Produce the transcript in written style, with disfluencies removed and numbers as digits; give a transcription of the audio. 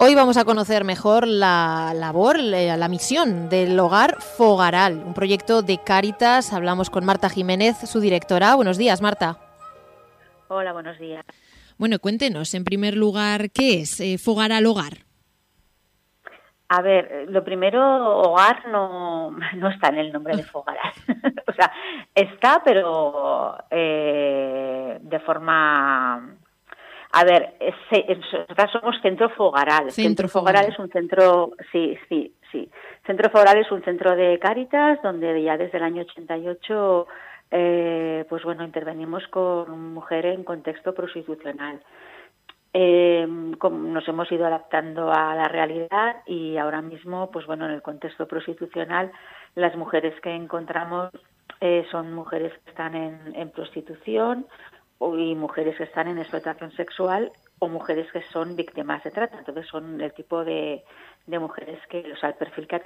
Hoy vamos a conocer mejor la labor, la misión del Hogar Fogaral, un proyecto de Cáritas. Hablamos con Marta Jiménez, su directora. Buenos días, Marta. Hola, buenos días. Bueno, cuéntenos, en primer lugar, ¿qué es Fogaral Hogar? A ver, lo primero, hogar no está en el nombre de Fogaral. O sea, está, pero de forma... A ver, nosotros somos Centro Fogaral. Centro Centro Fogaral Fogaral. es un centro... Sí. Centro Fogaral es un centro de Cáritas donde ya desde el año 88 pues bueno, intervenimos con mujeres en contexto prostitucional. Nos hemos ido adaptando a la realidad y ahora mismo, pues bueno, en el contexto prostitucional, las mujeres que encontramos son mujeres que están en prostitución y mujeres que están en explotación sexual o mujeres que son víctimas de trata. Entonces son el tipo de mujeres que, o sea, el perfil que